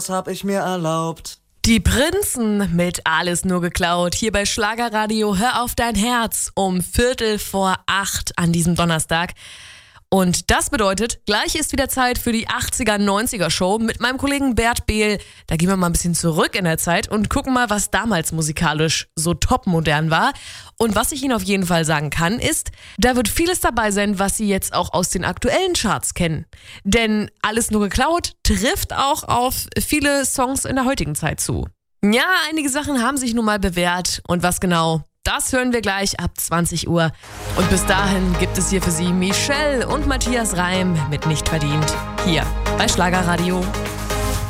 Das hab ich mir erlaubt. Die Prinzen mit Alles nur geklaut. Hier bei Schlagerradio Hör auf dein Herz um 7:45 an diesem Donnerstag. Und das bedeutet, gleich ist wieder Zeit für die 80er-90er Show mit meinem Kollegen Bert Behl. Da gehen wir mal ein bisschen zurück in der Zeit und gucken mal, was damals musikalisch so topmodern war. Und was ich Ihnen auf jeden Fall sagen kann, ist, da wird vieles dabei sein, was Sie jetzt auch aus den aktuellen Charts kennen. Denn Alles nur geklaut trifft auch auf viele Songs in der heutigen Zeit zu. Ja, einige Sachen haben sich nun mal bewährt. Und was genau? Das hören wir gleich ab 20 Uhr. Und bis dahin gibt es hier für Sie Michelle und Matthias Reim mit Nicht verdient. Hier bei Schlagerradio.